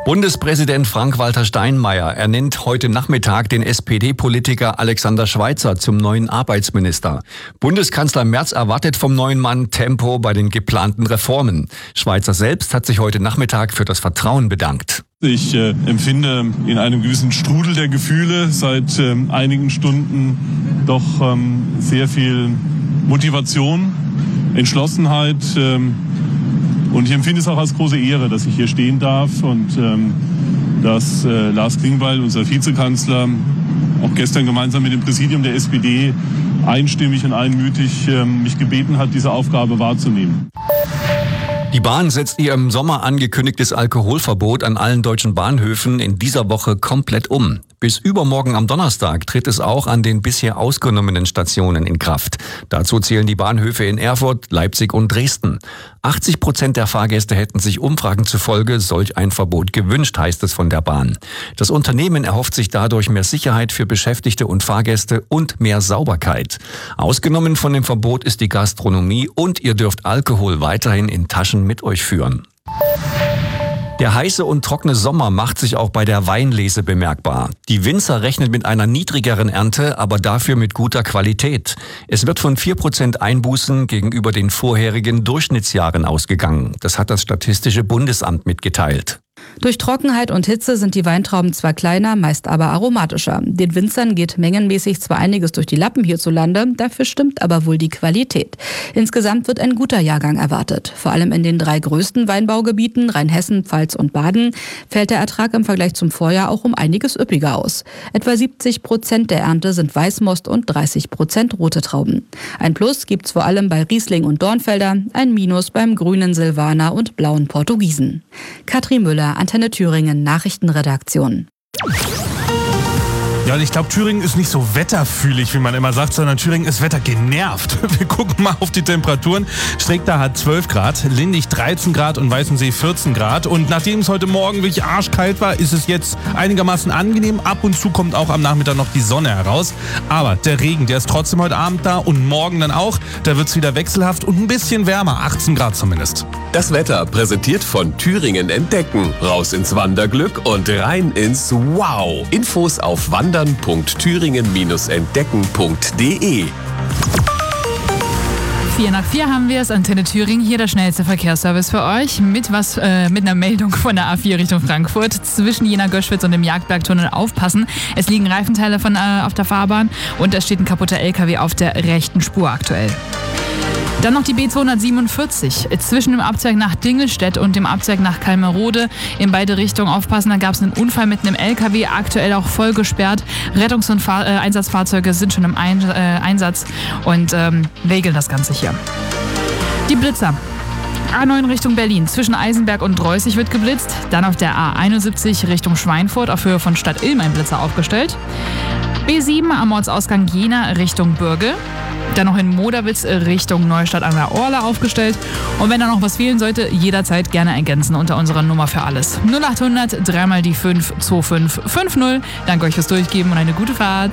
Bundespräsident Frank-Walter Steinmeier ernennt heute Nachmittag den SPD-Politiker Alexander Schweitzer zum neuen Arbeitsminister. Bundeskanzler Merz erwartet vom neuen Mann Tempo bei den geplanten Reformen. Schweitzer selbst hat sich heute Nachmittag für das Vertrauen bedankt. Ich empfinde in einem gewissen Strudel der Gefühle seit einigen Stunden doch sehr viel Motivation, Entschlossenheit. Und ich empfinde es auch als große Ehre, dass ich hier stehen darf und dass Lars Klingbeil, unser Vizekanzler, auch gestern gemeinsam mit dem Präsidium der SPD einstimmig und einmütig mich gebeten hat, diese Aufgabe wahrzunehmen. Die Bahn setzt ihr im Sommer angekündigtes Alkoholverbot an allen deutschen Bahnhöfen in dieser Woche komplett um. Bis übermorgen am Donnerstag tritt es auch an den bisher ausgenommenen Stationen in Kraft. Dazu zählen die Bahnhöfe in Erfurt, Leipzig und Dresden. 80% der Fahrgäste hätten sich Umfragen zufolge solch ein Verbot gewünscht, heißt es von der Bahn. Das Unternehmen erhofft sich dadurch mehr Sicherheit für Beschäftigte und Fahrgäste und mehr Sauberkeit. Ausgenommen von dem Verbot ist die Gastronomie und ihr dürft Alkohol weiterhin in Taschen mit euch führen. Der heiße und trockene Sommer macht sich auch bei der Weinlese bemerkbar. Die Winzer rechnen mit einer niedrigeren Ernte, aber dafür mit guter Qualität. Es wird von 4% Einbußen gegenüber den vorherigen Durchschnittsjahren ausgegangen. Das hat das Statistische Bundesamt mitgeteilt. Durch Trockenheit und Hitze sind die Weintrauben zwar kleiner, meist aber aromatischer. Den Winzern geht mengenmäßig zwar einiges durch die Lappen hierzulande, dafür stimmt aber wohl die Qualität. Insgesamt wird ein guter Jahrgang erwartet. Vor allem in den 3 größten Weinbaugebieten, Rheinhessen, Pfalz und Baden, fällt der Ertrag im Vergleich zum Vorjahr auch um einiges üppiger aus. Etwa 70% der Ernte sind Weißmost und 30% rote Trauben. Ein Plus gibt's vor allem bei Riesling und Dornfelder, ein Minus beim grünen Silvaner und blauen Portugiesen. Katrin Müller, Antenne Thüringen, Nachrichtenredaktion. Ja, und ich glaube, Thüringen ist nicht so wetterfühlig, wie man immer sagt, sondern Thüringen ist wettergenervt. Wir gucken mal auf die Temperaturen. Stregda hat 12 Grad, Lindig 13 Grad und Weißensee 14 Grad. Und nachdem es heute Morgen wirklich arschkalt war, ist es jetzt einigermaßen angenehm. Ab und zu kommt auch am Nachmittag noch die Sonne heraus. Aber der Regen, der ist trotzdem heute Abend da und morgen dann auch. Da wird es wieder wechselhaft und ein bisschen wärmer, 18 Grad zumindest. Das Wetter präsentiert von Thüringen Entdecken. Raus ins Wanderglück und rein ins Wow. Infos auf wandern.thüringen-entdecken.de. 4 nach 4 haben wir es, Antenne Thüringen, hier der schnellste Verkehrsservice für euch mit einer Meldung von der A4 Richtung Frankfurt. Zwischen Jena-Göschwitz und dem Jagdbergtunnel aufpassen. Es liegen Reifenteile auf der Fahrbahn und es steht ein kaputter LKW auf der rechten Spur aktuell. Dann noch die B247 zwischen dem Abzweig nach Dingelstedt und dem Abzweig nach Kalmerode. In beide Richtungen aufpassen, da gab es einen Unfall mit einem LKW, aktuell auch voll gesperrt. Rettungs- und Einsatzfahrzeuge sind schon im Einsatz und regeln das Ganze hier. Die Blitzer. A9 Richtung Berlin. Zwischen Eisenberg und Dreußig wird geblitzt. Dann auf der A71 Richtung Schweinfurt auf Höhe von Stadt Ilm ein Blitzer aufgestellt. B7 am Ortsausgang Jena Richtung Bürgel. Dann noch in Moderwitz Richtung Neustadt an der Orla aufgestellt. Und wenn da noch was fehlen sollte, jederzeit gerne ergänzen unter unserer Nummer für alles. 0800 3 mal die 5 2550. Danke euch fürs Durchgeben und eine gute Fahrt.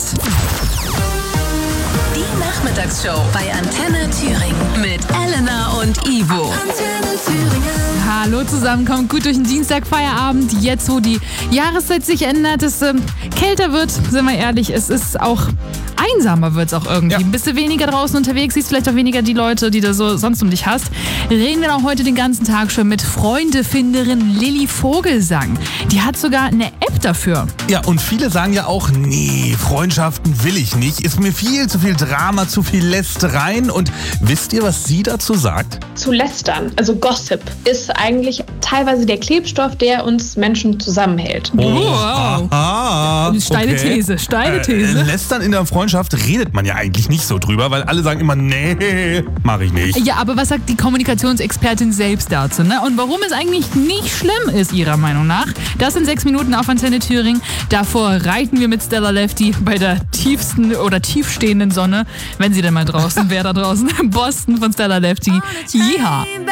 Die Nachmittagsshow bei Antenne Thüringen mit Elena und Ivo. Antenne Thüringen. Hallo zusammen, kommt gut durch den Dienstag, Feierabend. Jetzt, wo die Jahreszeit sich ändert, es kälter wird, sind wir ehrlich, es ist auch einsamer wird es auch irgendwie. Ja. Bist du weniger draußen unterwegs, siehst vielleicht auch weniger die Leute, die du so sonst um dich hast. Reden wir auch heute den ganzen Tag schon mit Freundefinderin Lilly Vogelsang. Die hat sogar eine App dafür. Ja, und viele sagen ja auch, nee, Freundschaften will ich nicht. Ist mir viel zu viel Drama, zu viel Lästereien. Und wisst ihr, was sie dazu sagt? Zu lästern, also Gossip, ist eigentlich teilweise der Klebstoff, der uns Menschen zusammenhält. Oh, wow. Aha, steile These. Lästern in der Freundschaft redet man ja eigentlich nicht so drüber, weil alle sagen immer, nee, mach ich nicht. Ja, aber was sagt die Kommunikationsexpertin selbst dazu, ne? Und warum es eigentlich nicht schlimm ist, ihrer Meinung nach? Das sind 6 Minuten auf Antenne Thüringen. Davor reiten wir mit Stella Lefty bei der tiefsten oder tiefstehenden Sonne, wenn sie denn mal draußen wäre da draußen. Boston von Stella Lefty. Ja.